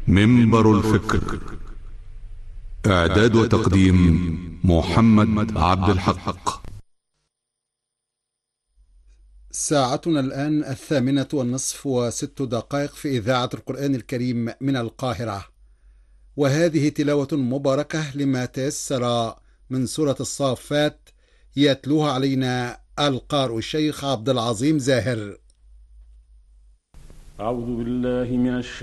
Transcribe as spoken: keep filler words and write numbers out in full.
منبر الفكر. إعداد وتقديم محمد عبد الحق. ساعتنا الآن الثامنة والنصف وست دقائق في إذاعة القرآن الكريم من القاهرة، وهذه تلاوة مباركة لما تيسر من سورة الصافات، يتلوها علينا القارئ الشيخ عبد العظيم زاهر. أعوذ بالله من الشيطان